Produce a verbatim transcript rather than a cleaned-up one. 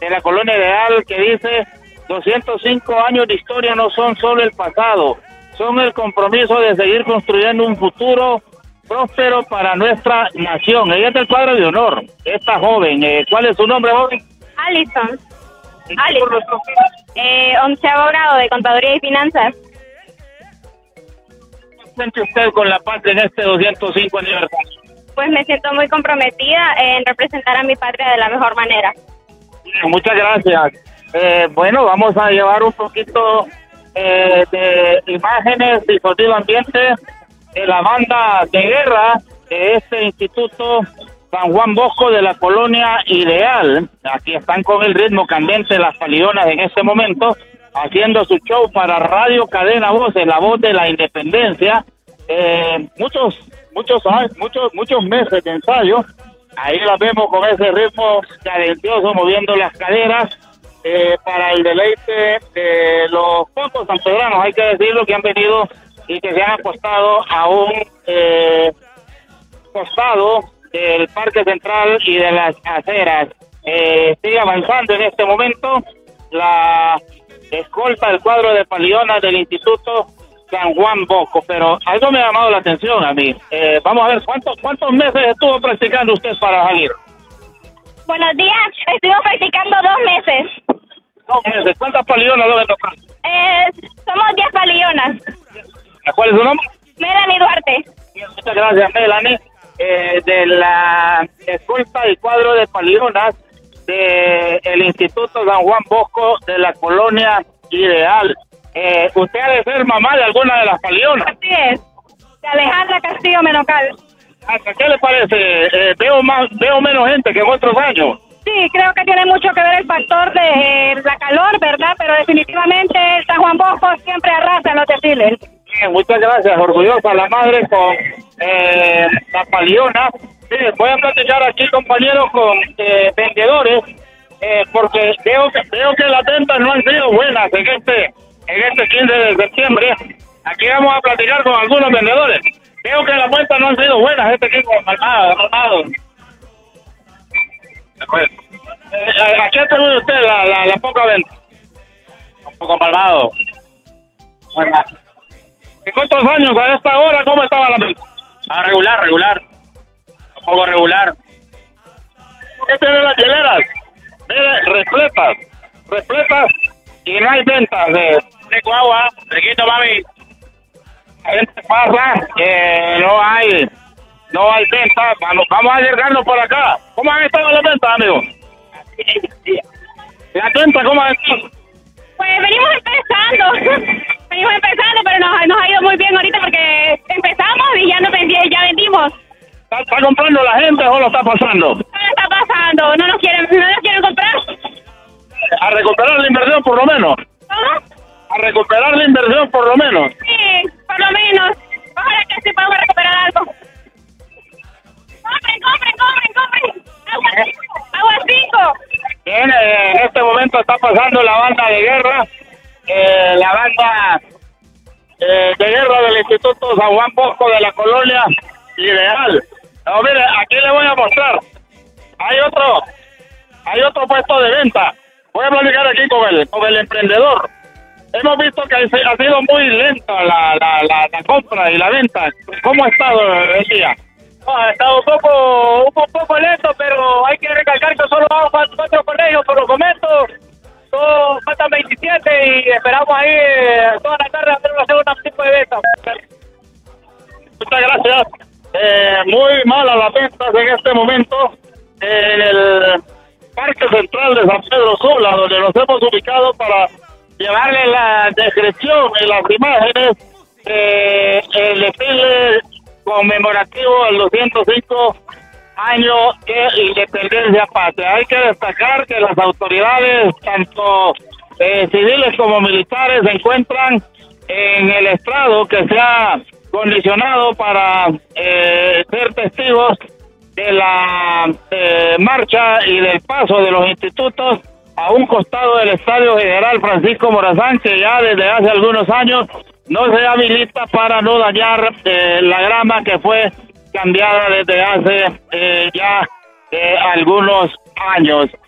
de la Colonia Ideal, que dice: doscientos cinco años de historia no son solo el pasado, son el compromiso de seguir construyendo un futuro próspero para nuestra nación. Ella es del cuadro de honor, esta joven. Eh, ¿Cuál es su nombre, joven? Alison. Alison. Eh, onceavo grado de Contaduría y Finanzas. ¿Qué siente usted con la patria en este doscientos cinco aniversario? Pues me siento muy comprometida en representar a mi patria de la mejor manera. Muchas gracias. Eh, bueno, vamos a llevar un poquito eh, de imágenes y sonido ambiente de la banda de guerra de este Instituto San Juan Bosco de la Colonia Ideal. Aquí están con el ritmo candente las Palionas en este momento, haciendo su show para Radio Cadena Voces, la voz de la independencia. Eh, muchos, muchos, muchos, muchos meses de ensayo. Ahí las vemos con ese ritmo cadencioso, moviendo las caderas eh, para el deleite de los pocos sanpedranos, hay que decirlo, que han venido y que se han acostado a un eh, costado del Parque Central y de las aceras. Eh, sigue avanzando en este momento la escolta del cuadro de Palionas del Instituto San Juan Bosco, pero algo me ha llamado la atención a mí. Eh, vamos a ver, ¿cuántos cuántos meses estuvo practicando usted para salir? Buenos días, estuve practicando dos meses. Dos meses. ¿Cuántas palionas debe tocar? Eh, somos diez palionas. ¿Cuál es su nombre? Melanie Duarte. Muchas gracias, Melanie. Eh, de la escolta y cuadro de palionas del Instituto San Juan Bosco de la Colonia Ideal. Eh, ¿Usted ha de ser mamá de alguna de las palionas? Así es, de Alejandra Castillo Menocal. ¿Qué le parece? Eh, veo más, veo menos gente que en otros años. Sí, creo que tiene mucho que ver el factor de eh, la calor, ¿verdad? Pero definitivamente San Juan Bosco siempre arrasa en los desfiles. Bien, muchas gracias, orgullosa la madre con eh, la paliona. Sí, voy a platicar aquí, compañeros, con eh, vendedores, eh, porque veo que, veo que las ventas no han sido buenas en este, en este quince de septiembre. Aquí vamos a platicar con algunos vendedores. Veo que las ventas no han sido buenas este quince de malvado. Eh, ¿A qué atribuye usted la, la, la poca venta? Un poco malvado. Bueno. ¿En cuántos años a esta hora cómo estaba la venta? Ah, regular, regular. Un poco regular. ¿Qué tienen las hieleras? Mire, repletas, repletas y no hay ventas de, de guagua. Riquito, mami. La gente pasa, que no hay, no hay ventas. Vamos, vamos a llegarnos por acá. ¿Cómo han estado las ventas, amigo? ¿Las ventas cómo han estado? Pues venimos empezando, venimos empezando, pero nos, nos ha ido muy bien ahorita porque empezamos y ya, nos vendi, ya vendimos. ¿Está, ¿Está comprando la gente o lo está pasando? No lo está pasando, no nos quieren, no nos quieren comprar. A recuperar la inversión por lo menos. ¿Cómo? A recuperar la inversión por lo menos. Sí, por lo menos. Ojalá que sí podamos recuperar algo. ¡Compren, compren, compren, compren! ¡Agua cinco! ¡Agua cinco! Bien, eh, en este momento está pasando la banda de guerra, eh, la banda eh, de guerra del Instituto San Juan Bosco de la Colonia Ideal. No, mire, aquí le voy a mostrar. Hay otro, hay otro puesto de venta. Voy a platicar aquí con el, con el emprendedor. Hemos visto que ha sido muy lenta la, la, la, la compra y la venta. ¿Cómo ha estado el día? No, ha estado un poco, un poco lento, pero hay que recalcar que solo vamos cuatro, cuatro colegios por los momentos. Todos faltan veintisiete y esperamos ahí eh, toda la tarde hacer una segunda tipo de venta. Muchas gracias. Eh, muy malas las ventas en este momento en el Parque Central de San Pedro Sula, donde nos hemos ubicado para llevarle la descripción y las imágenes del desfile conmemorativo al doscientos cinco años de independencia patria. Hay que destacar que las autoridades, tanto eh, civiles como militares, se encuentran en el estrado que se ha condicionado para eh, ser testigos de la eh, marcha y del paso de los institutos a un costado del Estadio General Francisco Morazán, que ya desde hace algunos años no se habilita para no dañar eh, la grama que fue cambiada desde hace eh, ya eh, algunos años.